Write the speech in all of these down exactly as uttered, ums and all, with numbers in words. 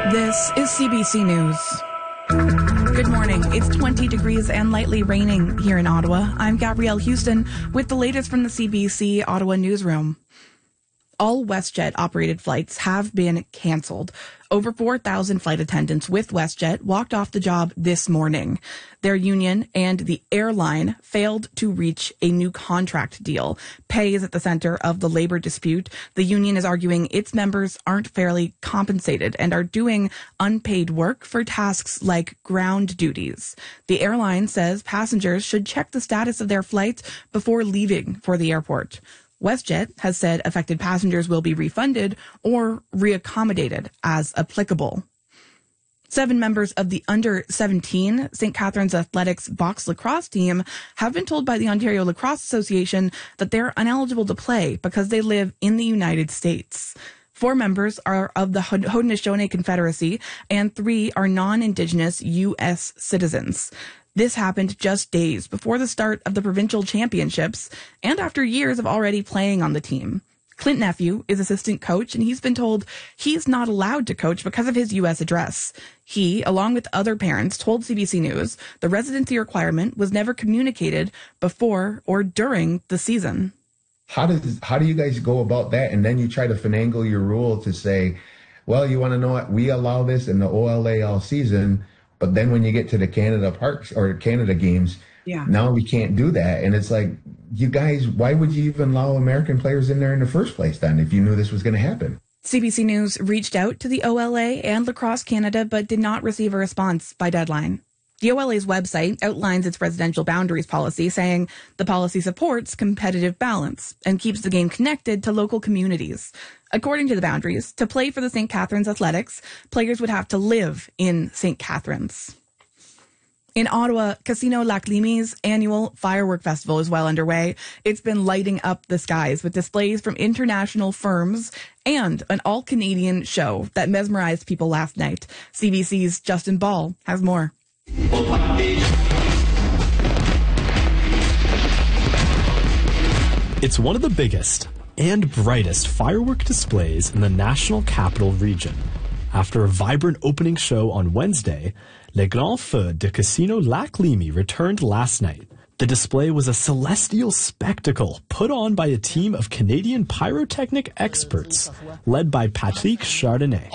This is C B C News. Good morning. It's twenty degrees and lightly raining here in Ottawa. I'm Gabrielle Houston with the latest from the C B C Ottawa newsroom. All WestJet operated flights have been cancelled. Over four thousand flight attendants with WestJet walked off the job this morning. Their union and the airline failed to reach a new contract deal. Pay is at the center of the labor dispute. The union is arguing its members aren't fairly compensated and are doing unpaid work for tasks like ground duties. The airline says passengers should check the status of their flights before leaving for the airport. WestJet has said affected passengers will be refunded or reaccommodated as applicable. Seven members of the under seventeen Saint Catharines Athletics box lacrosse team have been told by the Ontario Lacrosse Association that they're ineligible to play because they live in the United States. Four members are of the Haudenosaunee Confederacy and three are non-Indigenous U S citizens. This happened just days before the start of the provincial championships and after years of already playing on the team. Clint Nephew is assistant coach, and he's been told he's not allowed to coach because of his U S address. He, along with other parents, told C B C News the residency requirement was never communicated before or during the season. How does how do you guys go about that? And then you try to finagle your rule to say, well, you want to know what? We allow this in the O L A all season. But then when you get to the Canada Parks or Canada games, yeah. Now we can't do that. And it's like, you guys, why would you even allow American players in there in the first place then if you knew this was going to happen? C B C News reached out to the O L A and Lacrosse Canada, but did not receive a response by deadline. The O L A's website outlines its residential boundaries policy, saying the policy supports competitive balance and keeps the game connected to local communities. According to the boundaries, to play for the Saint Catharines Athletics, players would have to live in Saint Catharines. In Ottawa, Casino Lac Limy's annual firework festival is well underway. It's been lighting up the skies with displays from international firms and an all-Canadian show that mesmerized people last night. C B C's Justin Ball has more. It's one of the biggest and brightest firework displays in the National Capital Region. After a vibrant opening show on Wednesday, Les Grands Feux de Casino Lac Limy returned last night. The display was a celestial spectacle put on by a team of Canadian pyrotechnic experts led by Patrick Chardonnay.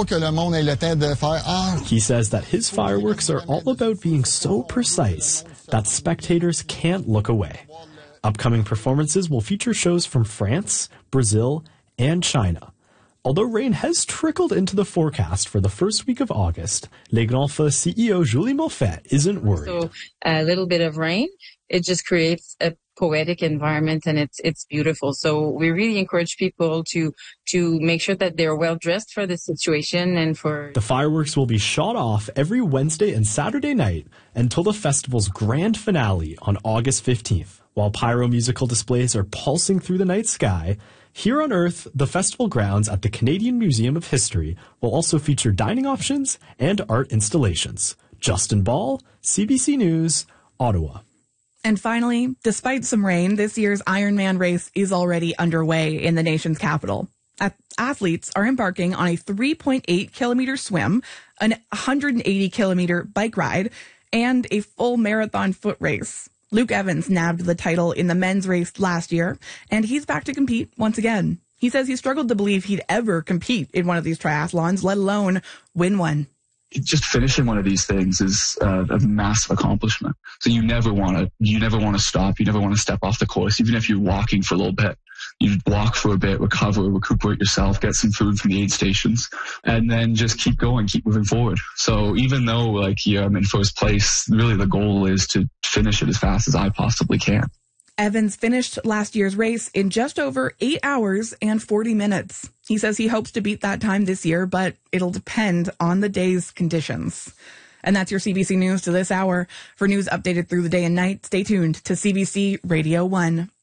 He says that his fireworks are all about being so precise that spectators can't look away. Upcoming performances will feature shows from France, Brazil, and China. Although rain has trickled into the forecast for the first week of August, Les Grands Feux C E O Julie Moffett isn't worried. So a little bit of rain, it just creates a poetic environment, and it's it's beautiful. So we really encourage people to to make sure that they're well dressed for this situation and for... The fireworks will be shot off every Wednesday and Saturday night until the festival's grand finale on August fifteenth. While pyro-musical displays are pulsing through the night sky, here on Earth, the festival grounds at the Canadian Museum of History will also feature dining options and art installations. Justin Ball, C B C News, Ottawa. And finally, despite some rain, this year's Ironman race is already underway in the nation's capital. Athletes are embarking on a three point eight kilometer swim, an one hundred eighty kilometer bike ride, and a full marathon foot race. Luke Evans nabbed the title in the men's race last year, and he's back to compete once again. He says he struggled to believe he'd ever compete in one of these triathlons, let alone win one. Just finishing one of these things is uh, a massive accomplishment. So you never want to, you never want to stop. You never want to step off the course, even if you're walking for a little bit. You walk for a bit, recover, recuperate yourself, get some food from the aid stations, and then just keep going, keep moving forward. So even though, like, yeah, I'm in first place, really the goal is to finish it as fast as I possibly can. Evans finished last year's race in just over eight hours and forty minutes. He says he hopes to beat that time this year, but it'll depend on the day's conditions. And that's your C B C News to this hour. For news updated through the day and night, stay tuned to C B C Radio one.